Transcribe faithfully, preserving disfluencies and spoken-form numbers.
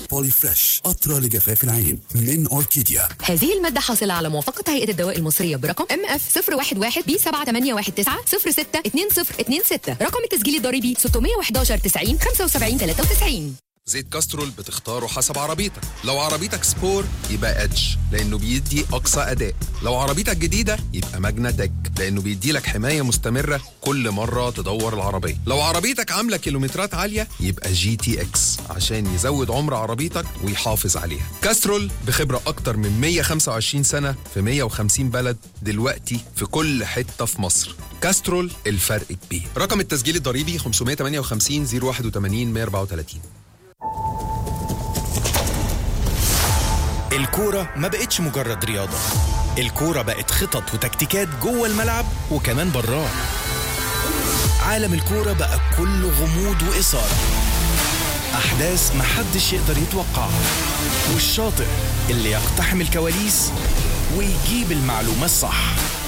بولي فريش قطرة لجفاف العين من أوركيديا. هذه المادة حاصلة على موافقة هيئة الدواء المصرية برقم ام اف صفر واحد واحد بي سبعة ثمانية واحد تسعة صفر ستة اتنين صفر اتنين ستة. رقم التسجيل الضريبي ستمية وحداشر تسعين خمسة وسبعين ثلاثة وتسعين. زيت كاسترول بتختاره حسب عربيتك. لو عربيتك سبور يبقى ادج لانه بيدي اقصى اداء. لو عربيتك جديده يبقى ماجنا تك لانه بيدي لك حمايه مستمره كل مره تدور العربيه. لو عربيتك عامله كيلومترات عاليه يبقى جي تي اكس عشان يزود عمر عربيتك ويحافظ عليها. كاسترول بخبره اكتر من مية وخمسة وعشرين سنه في مية وخمسين بلد دلوقتي في كل حته في مصر. كاسترول الفرق كبير. رقم التسجيل الضريبي خمسمية وتمانية وخمسين صفر واحد وتمانين مية وأربعة وتلاتين. الكورة ما بقتش مجرد رياضة، الكورة بقت خطط وتكتيكات جوه الملعب وكمان براه. عالم الكورة بقى كله غموض وإثارة، أحداث محدش يقدر يتوقعها، والشاطر اللي يقتحم الكواليس ويجيب المعلومة الصح.